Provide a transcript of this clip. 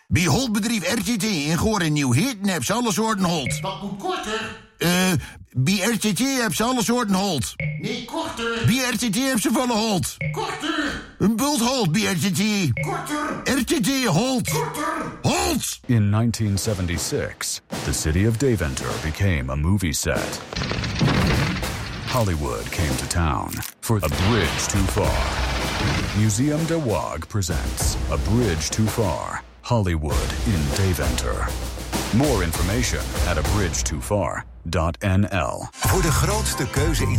Bij Holtbedrijf RTT in Goor en Nieuw-Hitten heb ze alle soorten Holt. Dat moet korter. Bij RTT heb ze alle soorten Holt. Nee, korter. Bij RTT heb ze volle Holt. Korter. Een bult Holt bij RTT. Korter. RTT Holt. Korter. Holt! In 1976, the city of Deventer became a movie set. Hollywood came to town for A Bridge Too Far. Museum de Waag presents A Bridge Too Far, Hollywood in Deventer. More information at abridgetofar.nl. Voor de grootste keuze in